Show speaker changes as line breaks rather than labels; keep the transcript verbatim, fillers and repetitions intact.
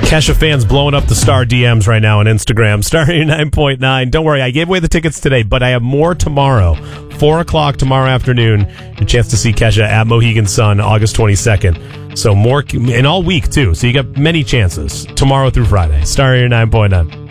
Kesha fans blowing up the Star D Ms right now on Instagram. Star eighty-nine point nine. Don't worry, I gave away the tickets today, but I have more tomorrow. four o'clock tomorrow afternoon. A chance to see Kesha at Mohegan Sun, August twenty-second. So more, and all week, too. So you got many chances tomorrow through Friday. Star eighty-nine point nine.